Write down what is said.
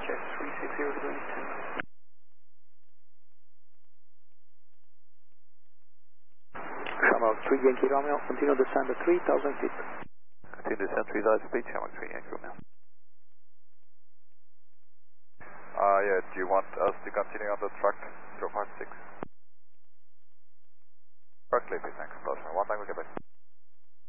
Jet 360 going to. Shamrock 3 Yankee Romeo, continue descend at 3,000 feet. Continue descend 3,000 feet, Shamrock 3 Yankee Romeo. Yeah, do you want us to continue